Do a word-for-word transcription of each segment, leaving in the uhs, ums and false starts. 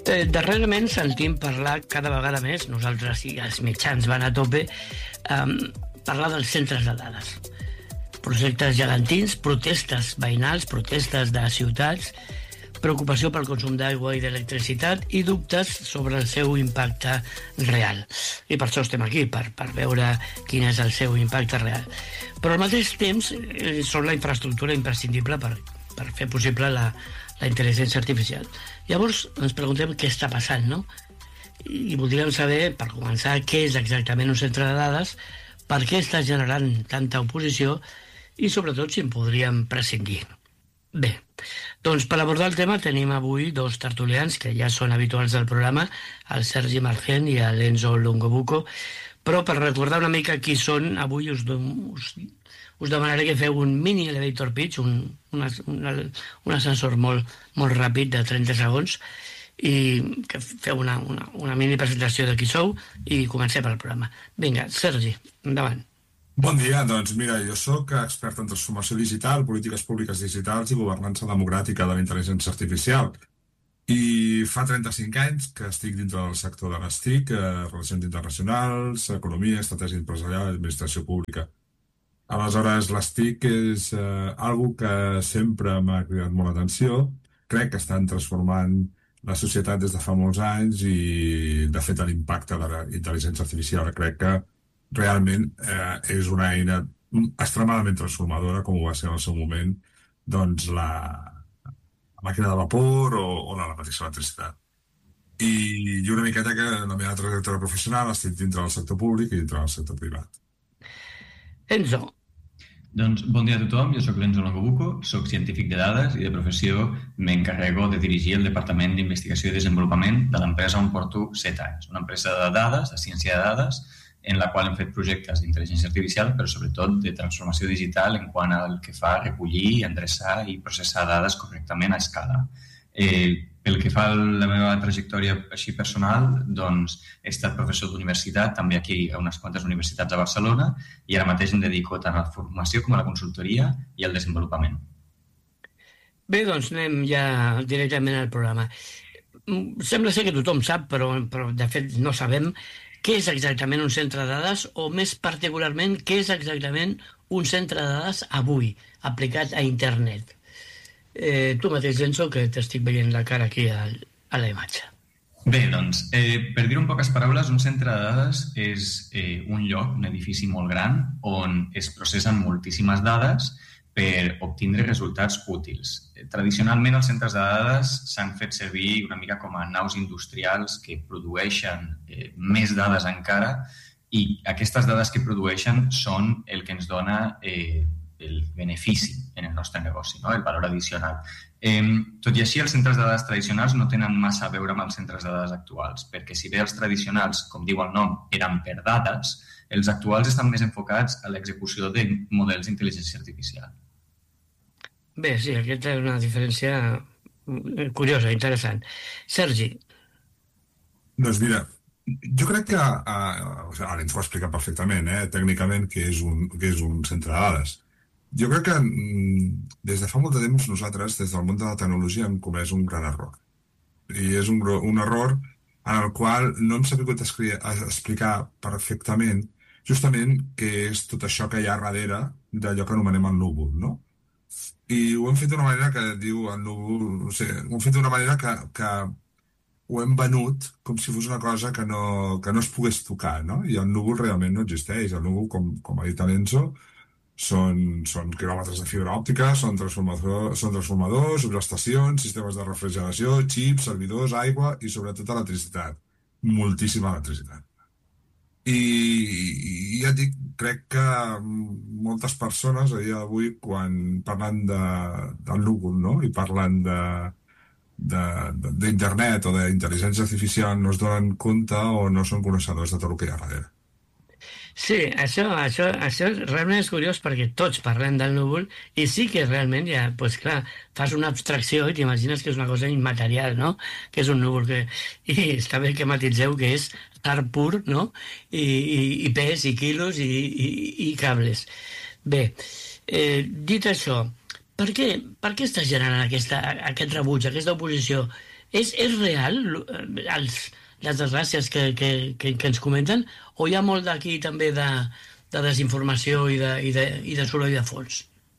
Eh, darrerament sentim parlar cada vegada més, nosaltres i els mitjans van a tope, eh, parlar dels centres de dades. Projectes gegantins, protestes veïnals, protestes de ciutats, preocupació pel consum d'aigua i d'electricitat i dubtes sobre el seu impacte real. I per això estem aquí, per, per veure quin és el seu impacte real. Però al mateix temps eh, són la infraestructura imprescindible per, per fer possible la, la intel·ligència artificial. Llavors ens preguntem què està passant, no? I voldríem saber, per començar, què és exactament un centre de dades, per què està generant tanta oposició i, sobretot, si en podríem prescindir. Bé, doncs per abordar el tema tenim avui dos tertulians que ja són habituals del programa, el Sergi Margen i l'Enzo Longobuco, però per recordar una mica qui són, avui us, us, us demanaré que feu un mini elevator pitch, un, un, un, un ascensor molt, molt ràpid de trenta segons, i que feu una, una, una mini presentació de qui sou i comencem el programa. Vinga, Sergi, endavant. Bon dia, doncs mira, jo sóc expert en transformació digital, polítiques públiques digitals i governança democràtica de la intel·ligència artificial. I fa trenta-cinc anys que estic dintre del sector de les TIC, eh, relacions internacionals, economia, estratègia empresarial i administració pública. Aleshores, les TIC és eh, algo que sempre m'ha cridat molt l'atenció. Crec que estan transformant la societat des de fa molts anys i, de fet, l'impacte de la intel·ligència artificial crec que realment eh, és una eina extremadament transformadora, com ho va ser en el seu moment doncs la, la màquina de vapor o, o la, la mateixa electricitat. I, I una miqueta que la meva trajectòria professional estic dintre del sector públic i dintre del sector privat. Enzo. Doncs bon dia a tothom, jo soc l'Enzo Longobuco, soc científic de dades i de professió m'encarrego de dirigir el Departament d'Investigació i Desenvolupament de l'empresa on porto set anys, una empresa de dades, de ciència de dades, en la qual hem fet projectes d'intel·ligència artificial, però sobretot de transformació digital en quant al que fa recollir, endreçar i processar dades correctament a escala. Eh, pel que fa a la meva trajectòria així personal, doncs he estat professor d'universitat, també aquí a unes quantes universitats a Barcelona, i ara mateix em dedico tant a la formació com a la consultoria i al desenvolupament. Bé, doncs anem ja directament al programa. Sembla ser que tothom sap, però, però de fet no sabem què és exactament un centre de dades o, més particularment, què és exactament un centre de dades avui, aplicat a internet. Eh, tu mateix, Enzo, que t'estic veient la cara aquí a, a la imatge. Bé, doncs, eh, per dir en poques paraules, un centre de dades és eh, un lloc, un edifici molt gran, on es processen moltíssimes dades per obtindre resultats útils. Tradicionalment, els centres de dades s'han fet servir una mica com a naus industrials que produeixen eh, més dades encara i aquestes dades que produeixen són el que ens dona eh, el benefici en el nostre negoci, no? El valor addicional. Eh, tot i així, els centres de dades tradicionals no tenen massa a veure amb els centres de dades actuals, perquè si bé els tradicionals, com diu el nom, eren per dades, els actuals estan més enfocats a l'execució de models d'intel·ligència artificial. Bé, sí, aquesta és una diferència curiosa, interessant. Sergi. Doncs mira, jo crec que, uh, o sigui, ara ens ho ha explicat perfectament, eh, tècnicament, què és, un, què és un centre de dades. Jo crec que mm, des de fa molt de temps nosaltres, des del món de la tecnologia, hem comès un gran error. I és un, un error en el qual no hem sabut explicar perfectament justament què és tot això que hi ha darrere d'allò que anomenem el núvol, no? I ho hem fet d'una manera que diu el núvol, no sé, ho hem fet d'una manera que, que ho hem venut com si fos una cosa que no, que no es pogués tocar, no? I el núvol realment no existeix. El núvol, com, com ha dit l'Enzo, són, són quilòmetres de fibra òptica, són transformadors, són transformadors, subestacions, sistemes de refrigeració, xips, servidors, aigua i sobretot electricitat. Moltíssima electricitat. I, i ja et dic, crec que moltes persones a dia d'avui, quan parlen de, del núvol, no? I parlen de d'internet o d'intel·ligència artificial, no es donen compte o no són coneixedors de tot el que hi ha darrere. Sí, això, això, això realment és curiós perquè tots parlem del núvol i sí que realment ja, doncs clar, fas una abstracció i t'imagines que és una cosa immaterial, no? Que és un núvol que... I està bé que matitzeu que és art pur, no? I, i, i pes, i quilos, i, i, i cables. Bé, eh, dit això, per què, per què està generant aquesta, aquest rebuig, aquesta oposició És, és real els, les desgràcies que, que, que, que ens comenten, o hi ha molt d'aquí també de, de desinformació i de, i de, i de soroll de fons?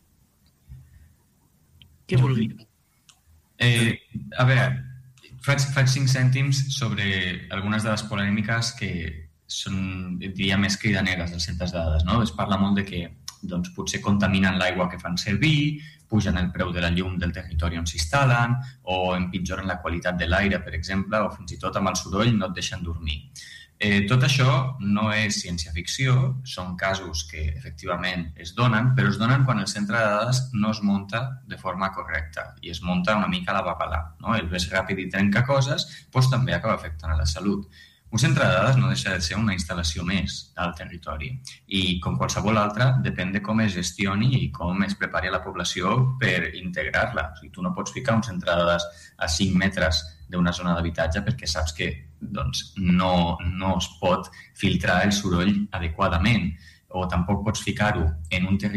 Què vulgui? Eh, a veure, faig, faig cinc cèntims sobre algunes de les polèmiques que són, diria, més cridaneres dels centres de dades, no? Es parla molt de que doncs, potser contaminen l'aigua que fan servir, pugen el preu de la llum del territori on s'instal·len, o empitjoren la qualitat de l'aire, per exemple, o fins i tot amb el soroll no et deixen dormir. Eh, tot això no és ciència-ficció, són casos que efectivament es donen, però es donen quan el centre de dades no es munta de forma correcta i es munta una mica a la babalà, no? El ves ràpid i trenca coses, doncs també acaba afectant a la salut. Un centre de dades no deixa de ser una instal·lació més al territori i, com qualsevol altra, depèn de com es gestioni i com es prepari a la població per integrar-la. O sigui, tu no pots ficar un centre de dades a cinc metres d'una zona d'habitatge perquè saps que doncs, no, no es pot filtrar el soroll adequadament, o tampoc pots ficar-ho en un territori